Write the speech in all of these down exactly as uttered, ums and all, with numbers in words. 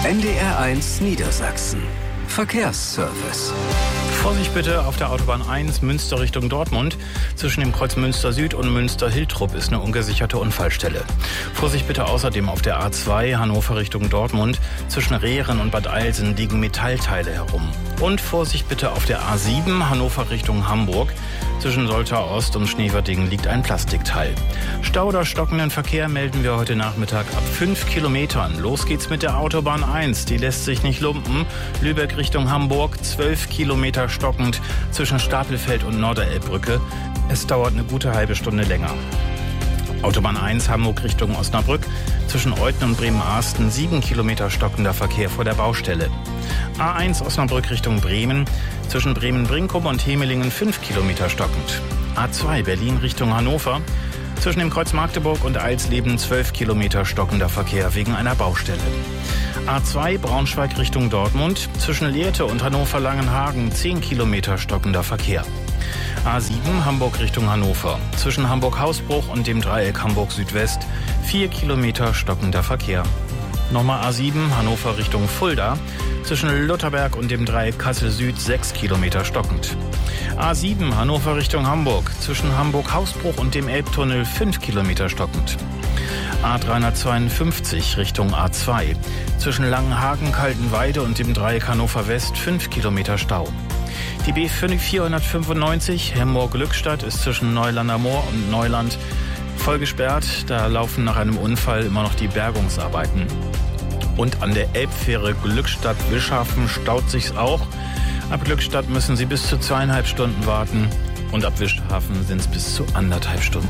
N D R eins Niedersachsen. Verkehrsservice. Vorsicht bitte auf der Autobahn eins Münster Richtung Dortmund. Zwischen dem Kreuz Münster Süd und Münster Hiltrup ist eine ungesicherte Unfallstelle. Vorsicht bitte außerdem auf der A zwei Hannover Richtung Dortmund. Zwischen Rehren und Bad Eilsen liegen Metallteile herum. Und Vorsicht bitte auf der A sieben Hannover Richtung Hamburg. Zwischen Soltau Ost und Schneverdingen liegt ein Plastikteil. Stau oder stockenden Verkehr melden wir heute Nachmittag ab fünf Kilometern. Los geht's mit der Autobahn eins. Die lässt sich nicht lumpen. Lübeck Richtung Hamburg, zwölf Kilometer stockend zwischen Stapelfeld und Norderelbbrücke. Es dauert eine gute halbe Stunde länger. Autobahn eins Hamburg Richtung Osnabrück. Zwischen Euthen und Bremen-Arsten sieben Kilometer stockender Verkehr vor der Baustelle. A eins Osnabrück Richtung Bremen. Zwischen Bremen-Brinkum und Hemelingen fünf Kilometer stockend. A zwei Berlin Richtung Hannover. Zwischen dem Kreuz Magdeburg und Eilsleben zwölf Kilometer stockender Verkehr wegen einer Baustelle. A zwei Braunschweig Richtung Dortmund. Zwischen Lehrte und Hannover-Langenhagen zehn Kilometer stockender Verkehr. A sieben Hamburg Richtung Hannover. Zwischen Hamburg-Hausbruch und dem Dreieck Hamburg-Südwest vier Kilometer stockender Verkehr. Nochmal A sieben Hannover Richtung Fulda. Zwischen Lutherberg und dem Dreieck Kassel-Süd sechs Kilometer stockend. A sieben Hannover Richtung Hamburg. Zwischen Hamburg-Hausbruch und dem Elbtunnel fünf Kilometer stockend. A dreihundertzweiundfünfzig Richtung A zwei. Zwischen Langenhagen, Kaltenweide und dem Dreieck Hannover West fünf Kilometer Stau. Die B vierhundertfünfundneunzig Hemmoor-Glückstadt ist zwischen Neulander Moor und Neuland voll gesperrt. Da laufen nach einem Unfall immer noch die Bergungsarbeiten. Und an der Elbfähre Glückstadt-Wischhafen staut sich's auch. Ab Glückstadt müssen Sie bis zu zweieinhalb Stunden warten. Und ab Wischhafen sind es bis zu anderthalb Stunden.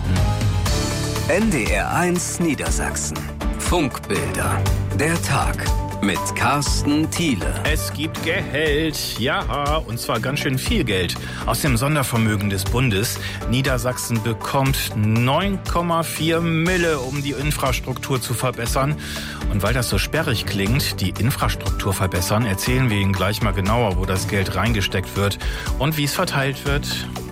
N D R eins Niedersachsen. Funkbilder. Der Tag. Mit Carsten Thiele. Es gibt Geld, ja, und zwar ganz schön viel Geld aus dem Sondervermögen des Bundes. Niedersachsen bekommt neun Komma vier Mille, um die Infrastruktur zu verbessern. Und weil das so sperrig klingt, die Infrastruktur verbessern, erzählen wir Ihnen gleich mal genauer, wo das Geld reingesteckt wird und wie es verteilt wird.